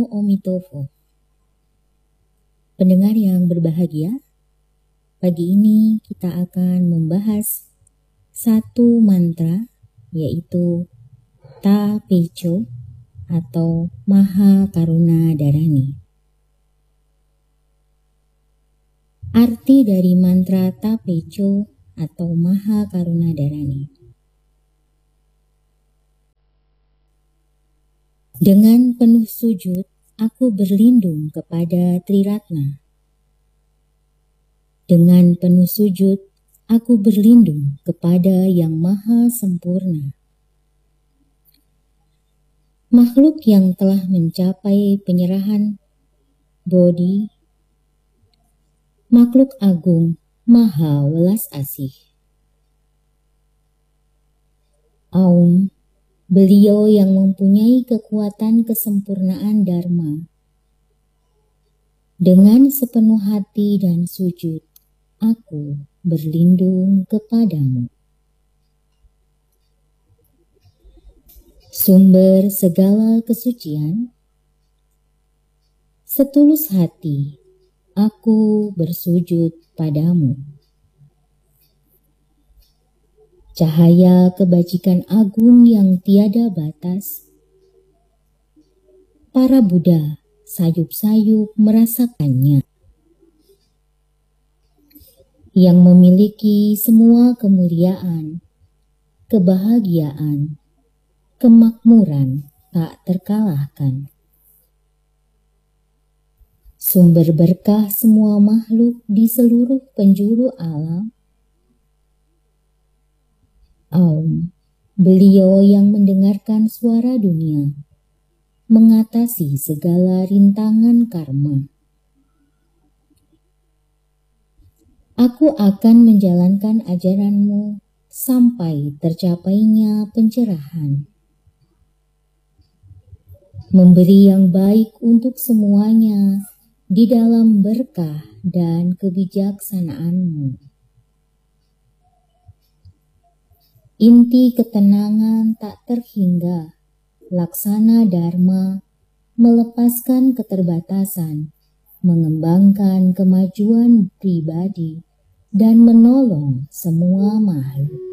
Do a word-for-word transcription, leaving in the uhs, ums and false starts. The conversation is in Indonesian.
Namo Omitofo. Pendengar yang berbahagia, pagi ini kita akan membahas satu mantra, yaitu Ta Pecho atau Maha Karuna Dharani. Arti dari mantra Ta Pecho atau Maha Karuna Dharani: dengan penuh sujud, aku berlindung kepada Triratna. Dengan penuh sujud, aku berlindung kepada Yang Maha Sempurna. Makhluk yang telah mencapai penyerahan bodhi, makhluk agung, maha welas asih. Aum, beliau yang mempunyai kekuatan kesempurnaan Dharma. Dengan sepenuh hati dan sujud, aku berlindung kepadamu. Sumber segala kesucian, setulus hati, aku bersujud padamu. Cahaya kebajikan agung yang tiada batas, para Buddha sayup-sayup merasakannya. Yang memiliki semua kemuliaan, kebahagiaan, kemakmuran tak terkalahkan. Sumber berkah semua makhluk di seluruh penjuru alam. Aum, beliau yang mendengarkan suara dunia, mengatasi segala rintangan karma. Aku akan menjalankan ajaranmu sampai tercapainya pencerahan. Memberi yang baik untuk semuanya di dalam berkah dan kebijaksanaanmu. Inti ketenangan tak terhingga, laksana dharma, melepaskan keterbatasan, mengembangkan kemajuan pribadi, dan menolong semua makhluk.